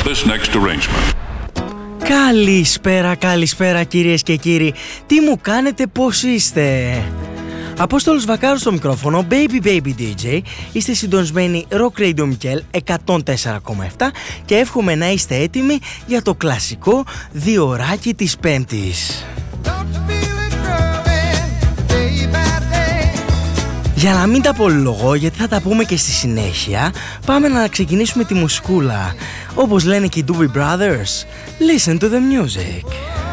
this next arrangement. Καλησπέρα κυρίες και κύριοι. Τι μου κάνετε, πώς είστε? Απόστολος Βακάρου στο μικρόφωνο, Baby DJ. Είστε συντονισμένοι Rock Radio Mikkel 104,7 και εύχομαι να είστε έτοιμοι για το κλασικό 2ωράκι της Πέμπτης. Για να μην τα πολυλογώ, γιατί θα τα πούμε και στη συνέχεια, πάμε να ξεκινήσουμε τη μουσικούλα. Όπως λένε και οι Doobie Brothers, listen to the music.